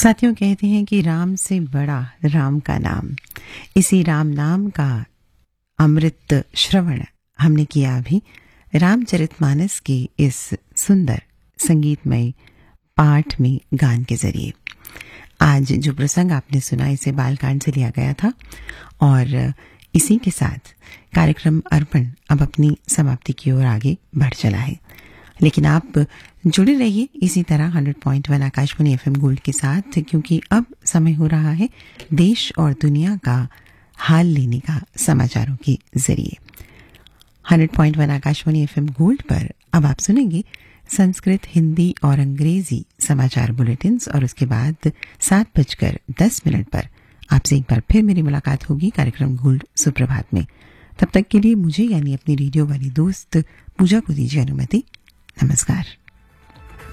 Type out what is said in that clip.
साथियों, कहते हैं कि राम से बड़ा राम का नाम। इसी राम नाम का अमृत श्रवण हमने किया अभी रामचरितमानस की इस सुंदर संगीतमय पाठ में गान के जरिए। आज जो प्रसंग आपने सुना इसे बालकांड से लिया गया था और इसी के साथ कार्यक्रम अर्पण अब अपनी समाप्ति की ओर आगे बढ़ चला है। लेकिन आप जुड़े रहिए इसी तरह 100.1 आकाशवाणी एफएम गोल्ड के साथ, क्योंकि अब समय हो रहा है देश और दुनिया का हाल लेने का समाचारों के जरिए। 100.1 आकाशवाणी एफएम गोल्ड पर अब आप सुनेंगे संस्कृत, हिंदी और अंग्रेजी समाचार बुलेटिन्स और उसके बाद 7:10 पर आपसे एक बार फिर मेरी मुलाकात होगी कार्यक्रम गोल्ड सुप्रभात में। तब तक के लिए मुझे यानी अपनी रेडियो वाली दोस्त पूजा को दीजिए अनुमति। नमस्कार।